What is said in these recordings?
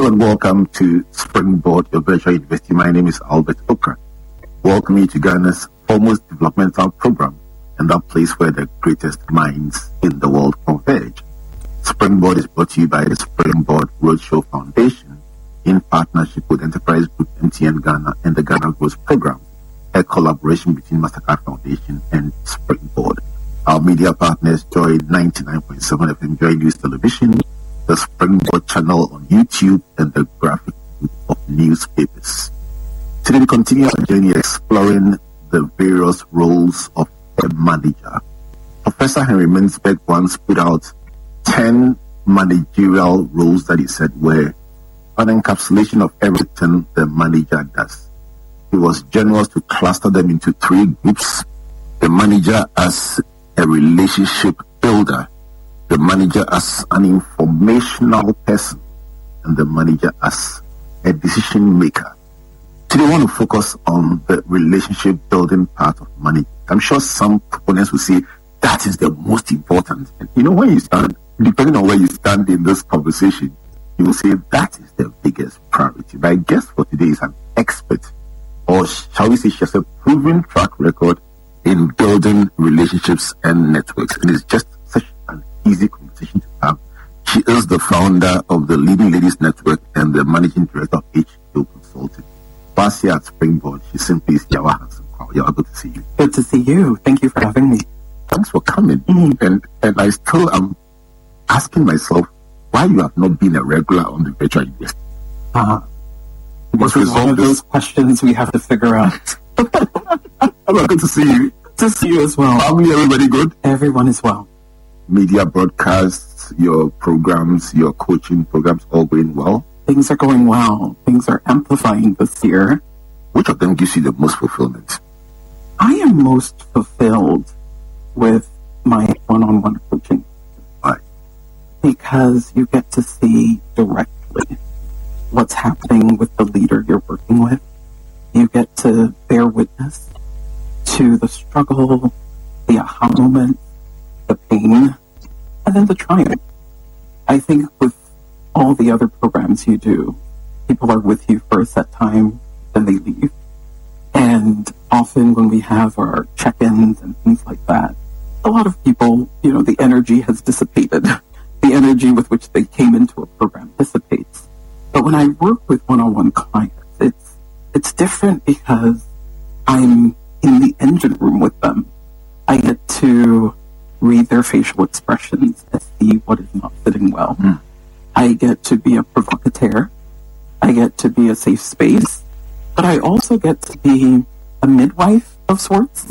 and welcome to Springboard, your virtual university. My name is Albert Okra. Welcome you to Ghana's foremost developmental program and that place where the greatest minds in the world converge. Springboard is brought to you by the Springboard Roadshow Foundation in partnership with Enterprise Group MTN Ghana and the Ghana Growth Program, a collaboration between Mastercard Foundation and Springboard. Our media partners join 99.7 FM Joy News Television, the Springboard channel on YouTube, and the graphic group of newspapers. Today we continue our journey exploring the various roles of a manager. Professor Henry Mintzberg once put out 10 managerial roles that he said were an encapsulation of everything the manager does. He was generous to cluster them into 3 groups: the manager as a relationship builder, the manager as an informational person, and the manager as a decision maker. Today I want to focus on the relationship building part of management. I'm sure some proponents will say that is the most important. And you know, when you stand, depending on where you stand in this conversation, you will say that is the biggest priority. My guest for today is an expert, or shall we say she has a proven track record in building relationships and networks. And it's just such an easy conversation to have. She is the founder of the Leading Ladies Network and the managing director of HQ Consulting. Whilst here at Springboard, she simply is Yawa Hansen. Yawa, good to see you. Good to see you. Thank you for having me. Thanks for coming. And I still am asking myself why you have not been a regular on the virtual university. This is one of those questions we have to figure out. Hello, good to see you. Good to see you as well. Family, everybody good? Everyone is well. Media broadcasts, your programs, your coaching programs, all going well? Things are going well. Things are amplifying this year. Which of them gives you the most fulfillment? I am most fulfilled with my one-on-one coaching. Why? Because you get to see directly what's happening with the leader you're working with. You get to bear witness to the struggle, the aha moment, the pain, and then the triumph. I think with all the other programs you do, people are with you for a set time, then they leave. And often when we have our check-ins and things like that, a lot of people, the energy has dissipated. The energy with which they came into a program dissipates. But when I work with one-on-one clients, it's different because I'm in the engine room with them. I get to read their facial expressions and see what is not sitting well. I get to be a provocateur. I get to be a safe space. But I also get to be a midwife of sorts.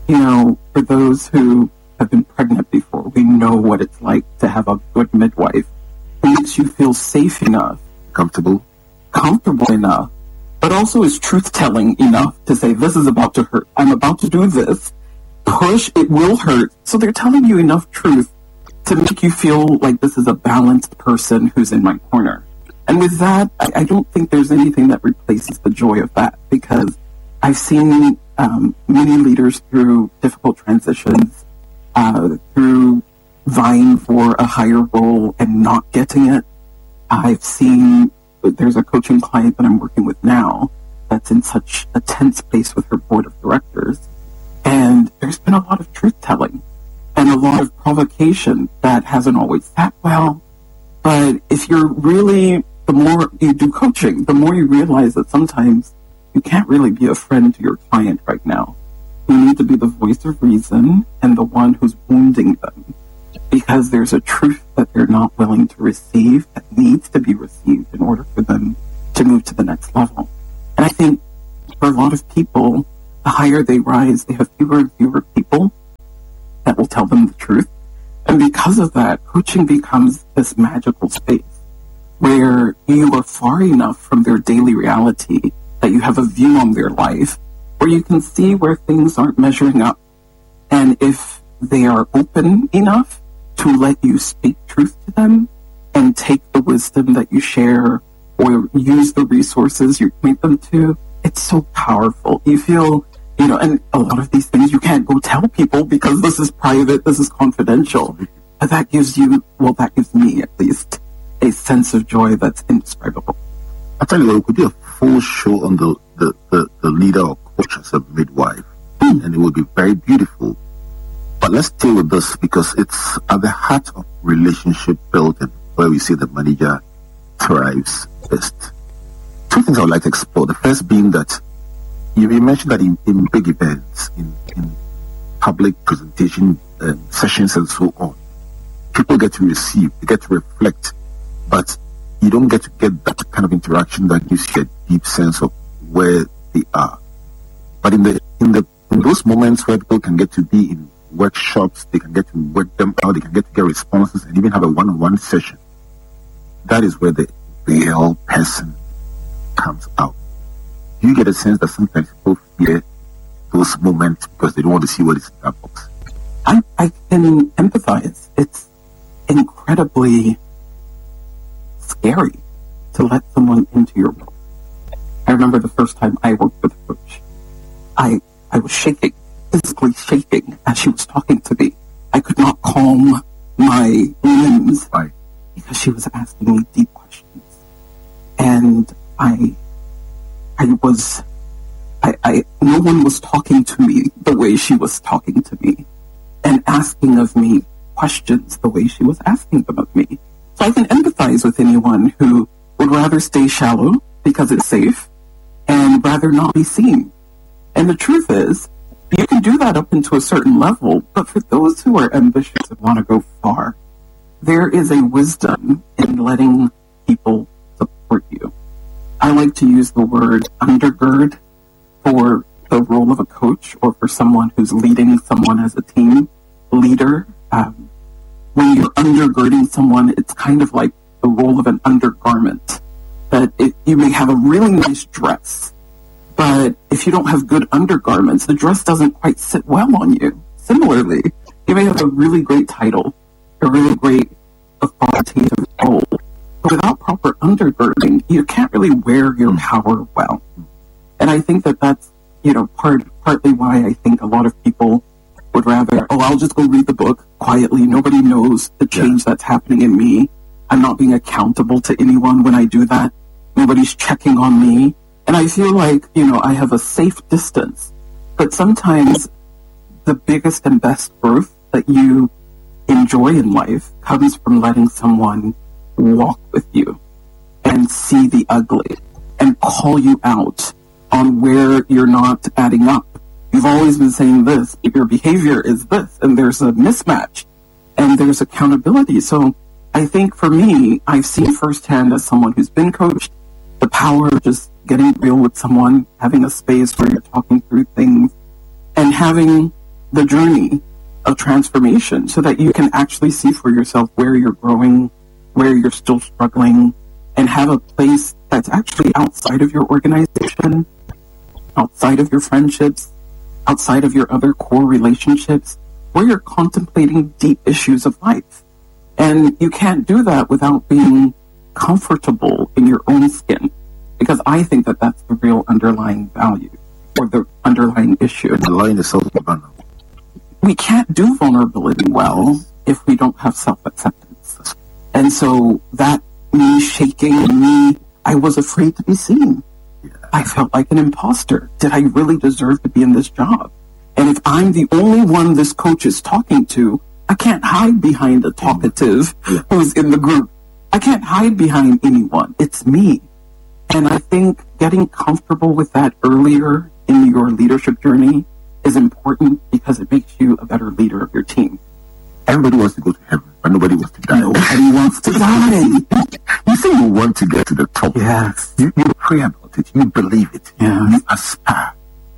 For those who have been pregnant before, we know what it's like to have a good midwife. It makes you feel safe enough. Comfortable enough. But also is truth-telling enough to say, this is about to hurt. I'm about to do this. Push, it will hurt. So they're telling you enough truth to make you feel like this is a balanced person who's in my corner. And with that, I don't think there's anything that replaces the joy of that, because I've seen many leaders through difficult transitions, through vying for a higher role and not getting it. I've seen, there's a coaching client that I'm working with now that's in such a tense place with her board of directors. And there's been a lot of truth-telling and a lot of provocation that hasn't always sat well. But if you're really, the more you do coaching, the more you realize that sometimes you can't really be a friend to your client right now. You need to be the voice of reason and the one who's wounding them, because there's a truth that they're not willing to receive that needs to be received in order for them to move to the next level. And I think for a lot of people, the higher they rise, they have fewer and fewer people that will tell them the truth. And because of that, coaching becomes this magical space where you are far enough from their daily reality that you have a view on their life where you can see where things aren't measuring up. And if they are open enough to let you speak truth to them and take the wisdom that you share or use the resources you point them to, it's so powerful. You feel, and a lot of these things you can't go tell people because this is private, this is confidential. And that gives you, that gives me at least, a sense of joy that's indescribable. I tell you, we could do a full show on the leader or coach as a midwife, and it would be very beautiful. But let's deal with this because it's at the heart of relationship building where we see the manager thrives best. Two things I would like to explore. The first being that you mentioned that in big events, in public presentation sessions and so on, people get to receive, they get to reflect, but you don't get to get that kind of interaction that gives you a deep sense of where they are. But in those moments where people can get to be in workshops, they can get to work them out, they can get to get responses and even have a one-on-one session, that is where the real person comes out. Do you get a sense that sometimes people fear those moments because they don't want to see what is in that box? I can empathize. It's incredibly scary to let someone into your world. I remember the first time I worked with a coach. I was shaking, physically shaking as she was talking to me. I could not calm my limbs. Why? Because she was asking me deep questions. And no one was talking to me the way she was talking to me and asking of me questions the way she was asking them of me. So I can empathize with anyone who would rather stay shallow because it's safe and rather not be seen. And the truth is, you can do that up into a certain level, but for those who are ambitious and want to go far, there is a wisdom in letting people support you. I like to use the word undergird for the role of a coach or for someone who's leading someone as a team leader. When you're undergirding someone, it's kind of like the role of an undergarment. That you may have a really nice dress, but if you don't have good undergarments, the dress doesn't quite sit well on you. Similarly, you may have a really great title, a really great authoritative role, but without proper undergirding, you can't really wear your power well. And I think that that's, partly why I think a lot of people would rather, I'll just go read the book quietly. Nobody knows the change that's happening in me. I'm not being accountable to anyone when I do that. Nobody's checking on me. And I feel like, I have a safe distance. But sometimes the biggest and best growth that you enjoy in life comes from letting someone walk with you and see the ugly and call you out on where you're not adding up. You've always been saying this, but your behavior is this, and there's a mismatch and there's accountability. So I think for me, I've seen firsthand as someone who's been coached, the power of just getting real with someone, having a space where you're talking through things and having the journey of transformation so that you can actually see for yourself where you're growing, where you're still struggling, and have a place that's actually outside of your organization, outside of your friendships, outside of your other core relationships, where you're contemplating deep issues of life. And you can't do that without being comfortable in your own skin, because I think that that's the real underlying value or the underlying issue. The line is so vulnerable. We can't do vulnerability well if we don't have self-acceptance. And so that me shaking, I was afraid to be seen. I felt like an imposter. Did I really deserve to be in this job? And if I'm the only one this coach is talking to, I can't hide behind a talkative who's in the group. I can't hide behind anyone. It's me. And I think getting comfortable with that earlier in your leadership journey is important because it makes you a better leader of your team. Everybody wants to go to heaven, but nobody wants to die. Nobody wants to die. You say you want to get to the top. Yes. You pray about it. You believe it. Yeah. You aspire.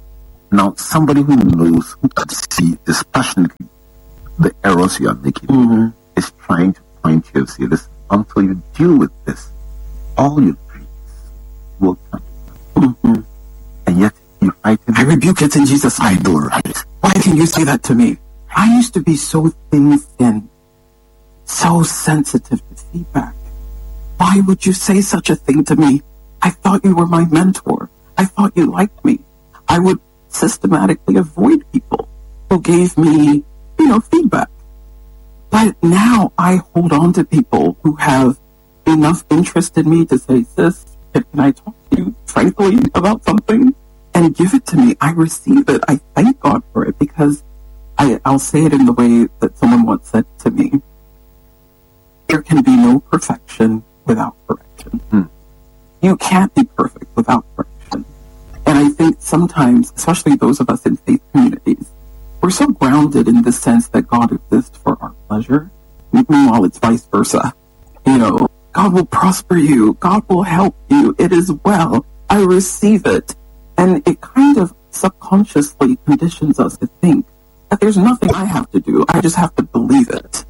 Now, somebody who knows, who can see dispassionately the errors you are making is trying to point you and say, listen, until you deal with this, all your dreams will come. And yet, you fight it. I rebuke it in Jesus' name. I know, right? Why can you say that to me? I used to be so thin-skinned, so sensitive to feedback. Why would you say such a thing to me? I thought you were my mentor. I thought you liked me. I would systematically avoid people who gave me, feedback. But now I hold on to people who have enough interest in me to say, sis, can I talk to you frankly about something? And give it to me. I receive it. I thank God for it, because I'll say it in the way that someone once said to me: there can be no perfection without correction. You can't be perfect without correction. And I think sometimes, especially those of us in faith communities, we're so grounded in the sense that God exists for our pleasure. Meanwhile, it's vice versa. God will prosper you. God will help you. It is well. I receive it. And it kind of subconsciously conditions us to think that there's nothing I have to do. I just have to believe it.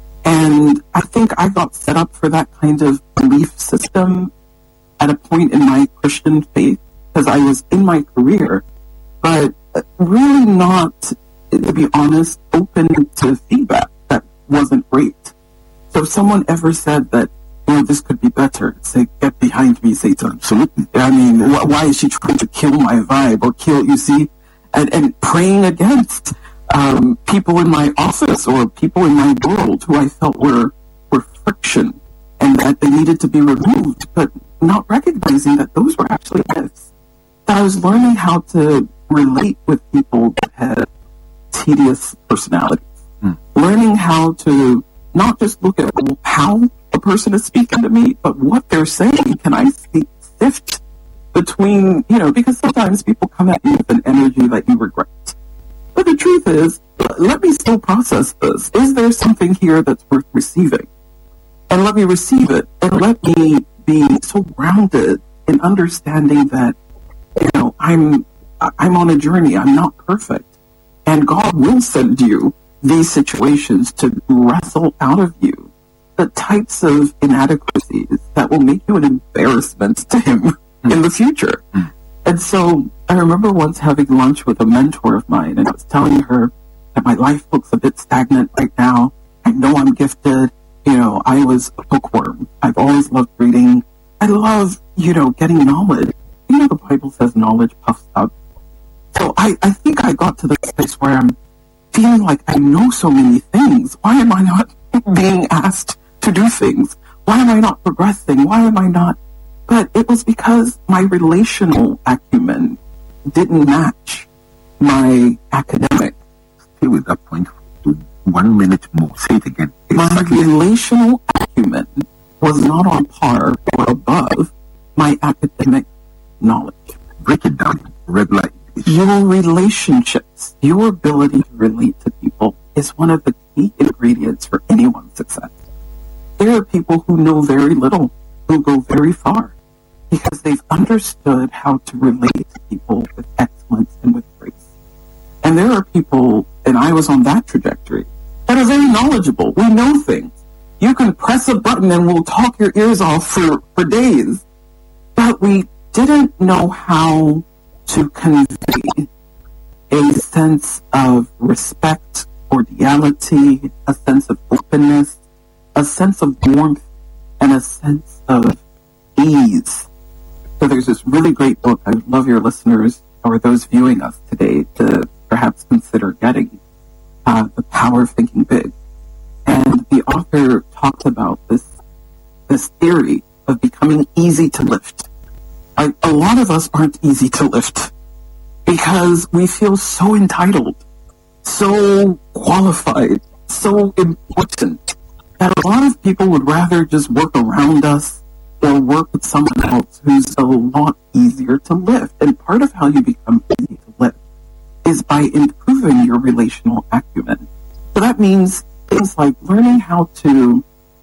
And I think I got set up for that kind of belief system at a point in my Christian faith, because I was in my career, but really not, to be honest, open to feedback that wasn't great. So if someone ever said that, this could be better, say, get behind me, Satan. Absolutely. I mean, why is she trying to kill my vibe or kill, you see? And praying against people in my office or people in my world who I felt were friction and that they needed to be removed, but not recognizing that those were actually gifts. That I was learning how to relate with people that had tedious personalities. Learning how to not just look at how a person is speaking to me, but what they're saying. Can I sift between, because sometimes people come at you with an energy that you regret. But the truth is, let me still process this. Is there something here that's worth receiving? And let me receive it. And let me be so grounded in understanding that, I'm on a journey. I'm not perfect. And God will send you these situations to wrestle out of you the types of inadequacies that will make you an embarrassment to Him in the future. And so I remember once having lunch with a mentor of mine, and I was telling her that my life looks a bit stagnant right now. I know I'm gifted. I was a bookworm. I've always loved reading. I love, getting knowledge. The Bible says knowledge puffs up. So I think I got to the place where I'm feeling like I know so many things. Why am I not being asked to do things? Why am I not progressing? Why am I not? But it was because my relational acumen didn't match my academic. Stay with that point for 1 minute more. Say it again. Exactly. My relational acumen was not on par or above my academic knowledge. Break it down. Regular. Your relationships, your ability to relate to people is one of the key ingredients for anyone's success. There are people who know very little, who go very far, because they've understood how to relate to people with excellence and with grace. And there are people, and I was on that trajectory, that are very knowledgeable. We know things. You can press a button and we'll talk your ears off for days. But we didn't know how to convey a sense of respect, cordiality, a sense of openness, a sense of warmth, and a sense of ease. So there's this really great book I would love your listeners or those viewing us today to perhaps consider getting, The Power of Thinking Big. And the author talked about this theory of becoming easy to lift. A lot of us aren't easy to lift because we feel so entitled, so qualified, so important, that a lot of people would rather just work around us or work with someone else who's a lot easier to lift. And part of how you become easy to lift is by improving your relational acumen. So that means things like learning how to,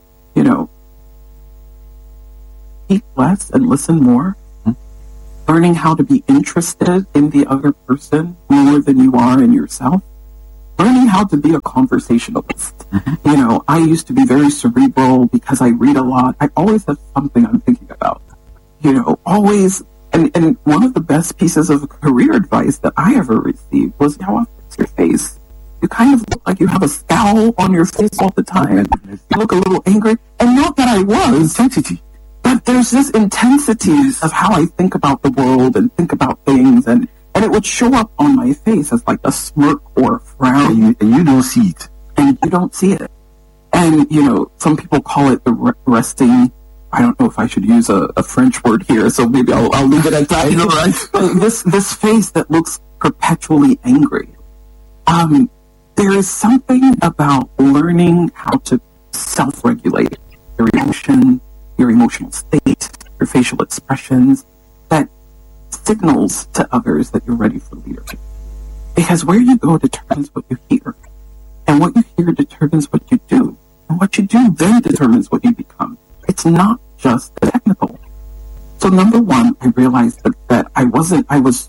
speak less and listen more. Learning how to be interested in the other person more than you are in yourself. Learning how to be a conversationalist. I used to be very cerebral because I read a lot. I always have something I'm thinking about. Always. And one of the best pieces of career advice that I ever received was how often fix your face. You kind of look like you have a scowl on your face all the time. You look a little angry. And not that I was. Intensity. But there's this intensity of how I think about the world and think about things, and it would show up on my face as like a smirk or a frown. And you don't see it. And you don't see it. And, some people call it the resting I don't know if I should use a French word here, so maybe I'll leave it at that. You know, right? This face that looks perpetually angry. There is something about learning how to self-regulate your emotion, your emotional state, your facial expressions, that signals to others that you're ready for leadership. Because where you go determines what you hear. And what you hear determines what you do. And what you do then determines what you become. It's not just technical. So number one, I realized that I was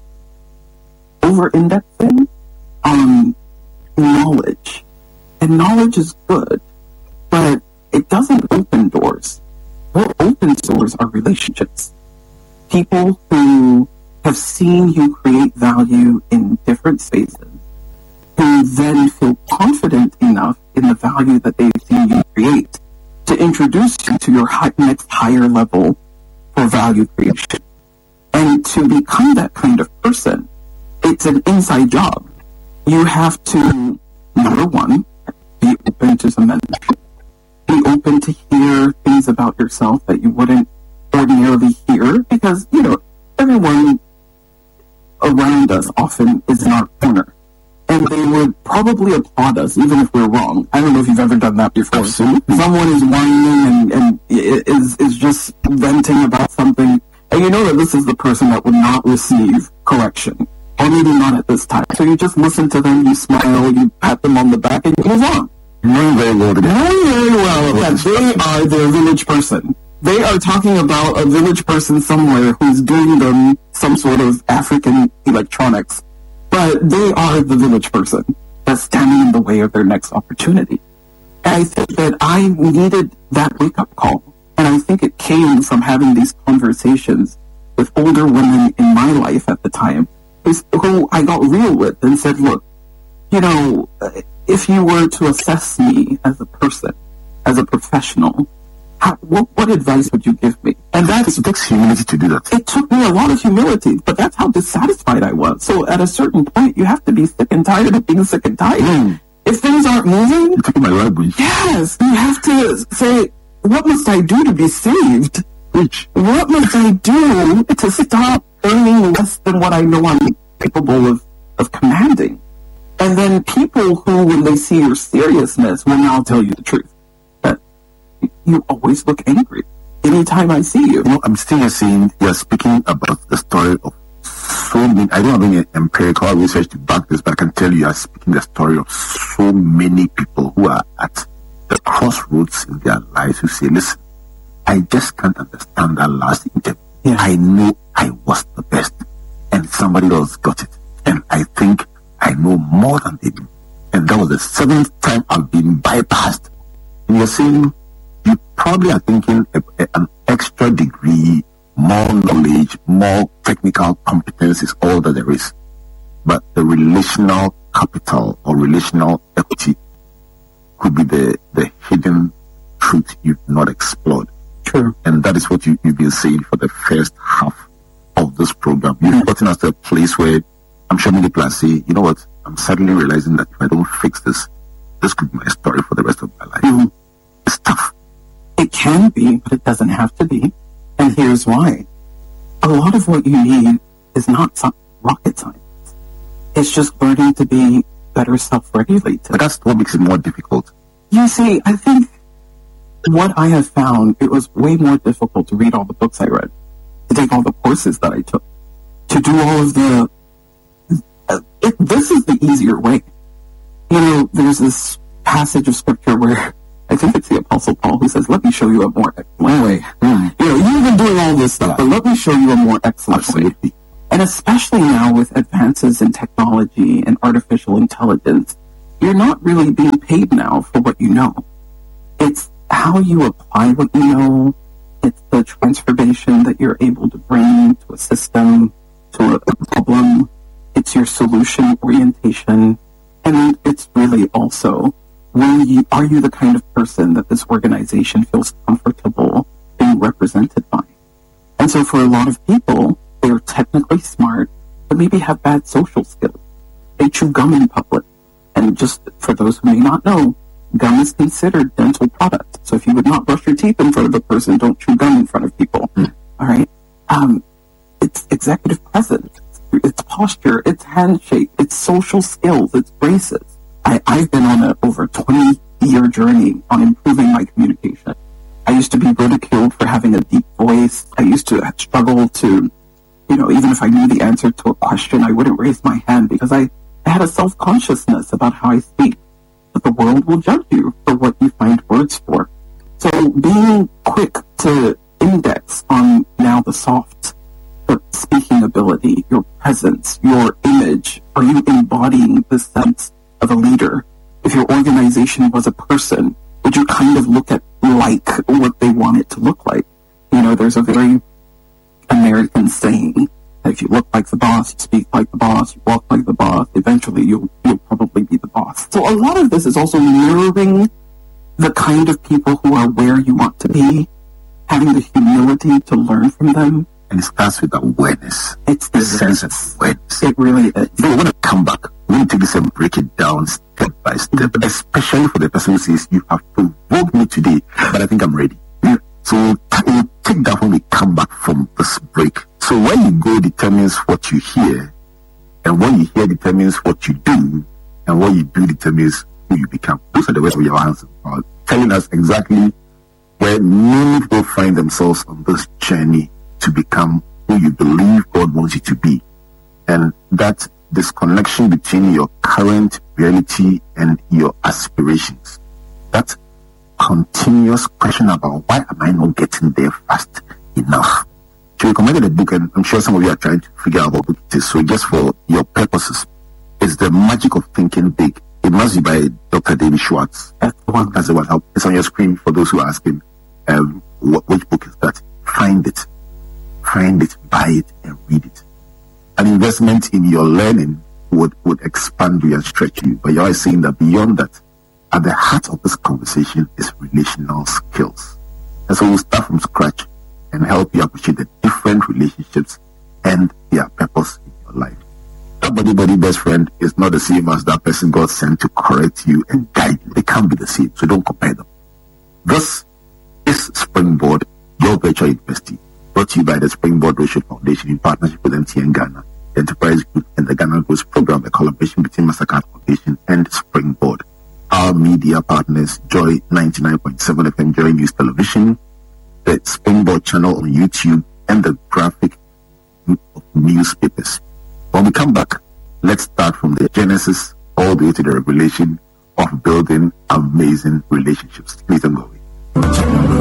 over-indexing on knowledge. And knowledge is good, but it doesn't open doors. What opens doors are relationships. People who have seen you create value in different spaces, who then feel confident enough in the value that they've seen you create to introduce you to your next higher level for value creation. And to become that kind of person, it's an inside job. You have to, number one, be open to some mentorship. Be open to hear things about yourself that you wouldn't ordinarily hear, because, you know, everyone around us often is in our corner. And they would probably applaud us, even if we're wrong. I don't know if you've ever done that before. Absolutely. Someone is whining and is just venting about something, and you know that this is the person that would not receive correction, or maybe not at this time. So you just listen to them, you smile, you pat them on the back, and you move on. Knowing very well that they are their village person. They are talking about a village person somewhere who's doing them some sort of African electronics. But they are the village person that's standing in the way of their next opportunity. And I think that I needed that wake-up call. And I think it came from having these conversations with older women in my life at the time, who I got real with and said, look, you know, if you were to assess me as a person, as a professional, what advice would you give me? And it takes humility to do that. It took me a lot of humility, but that's how dissatisfied I was. So at a certain point, you have to be sick and tired of being sick and tired. If things aren't moving, you're taking my language. Yes, you have to say, what must I do to be saved? Which? What must I do to stop earning less than what I know I'm capable of commanding? And then people who, when they see your seriousness, will now tell you the truth. That you always look angry anytime I see you. You know, I'm still saying you're speaking about the story of so many. I don't have any empirical research to back this, but I can tell you, you're speaking the story of so many people who are at the crossroads in their lives who say, listen, I just can't understand that last interview. Yeah. I know I was the best, and somebody else got it. And I think I know more than they do. And that was the 7th time I've been bypassed. And you're saying you probably are thinking an extra degree, more knowledge, more technical competence is all that there is. But the relational capital or relational equity could be the hidden truth you've not explored. True. And that is what you've been saying for the first half of this program. You've gotten us to a place where I'm sure many people are saying, you know what, I'm suddenly realizing that if I don't fix this, this could be my story for the rest of my life. It's tough. It can be, but it doesn't have to be. And here's why. A lot of what you need is not some rocket science. It's just learning to be better self-regulated. But that's what makes it more difficult. You see, I think what I have found, it was way more difficult to read all the books I read, to take all the courses that I took, to do all of the... this is the easier way. You know, there's this passage of scripture where I think it's the Apostle Paul who says, let me show you a more excellent way. You know, you've been doing all this stuff, but let me show you a more excellent way. And especially now with advances in technology and artificial intelligence, you're not really being paid now for what you know. It's how you apply what you know. It's the transformation that you're able to bring to a system, to a problem. It's your solution orientation. And it's really also, are you the kind of person that this organization feels comfortable being represented by? And so for a lot of people, they're technically smart, but maybe have bad social skills. They chew gum in public. And just for those who may not know, gum is considered dental product. So if you would not brush your teeth in front of a person, don't chew gum in front of people. All right. It's executive presence. It's posture. It's handshake. It's social skills. It's braces. I've been on an over 20-year journey on improving my communication. I used to be ridiculed for having a deep voice. I used to struggle to, even if I knew the answer to a question, I wouldn't raise my hand because I had a self-consciousness about how I speak. But the world will judge you for what you find words for. So being quick to index on now the soft, the speaking ability, your presence, your image. Are you embodying the sense of a leader? If your organization was a person, would you kind of look at like what they want it to look like? There's a very American saying that if you look like the boss, you speak like the boss, you walk like the boss, eventually you'll probably be the boss. So a lot of this is also mirroring the kind of people who are where you want to be, having the humility to learn from them. And it starts with awareness. It's the sense of awareness. It really is. We want to come back. We want to take this and break it down step by step, especially for the person who says, you have provoked me today, but I think I'm ready. So we'll take that when we come back from this break. So where you go determines what you hear, and what you hear determines what you do, and what you do determines who you become. Those are the words of your answer, telling us exactly where many people find themselves on this journey to become who you believe God wants you to be. And that disconnection between your current reality and your aspirations. That continuous question about why am I not getting there fast enough? She recommended a book, and I'm sure some of you are trying to figure out what book it is. So just for your purposes, it's The Magic of Thinking Big. It must be by Dr. David Schwartz. That's the one. That's the one. It's on your screen for those who are asking, which book is that? Find it, buy it, and read it. An investment in your learning would expand you and stretch you. But you're always saying that beyond that, at the heart of this conversation is relational skills. And so we'll start from scratch and help you appreciate the different relationships and their purpose in your life. That buddy best friend is not the same as that person God sent to correct you and guide you. They can't be the same, so don't compare them. This is Springboard, your virtual university, brought to you by the Springboard Roadshow Foundation in partnership with MTN Ghana, the Enterprise Group, and the Ghana Growth Program, a collaboration between Mastercard Foundation and Springboard. Our media partners, Joy 99.7 FM, Joy News Television, the Springboard channel on YouTube, and the graphic group of newspapers. When we come back, let's start from the genesis all the way to the revelation of building amazing relationships. Please don't go away.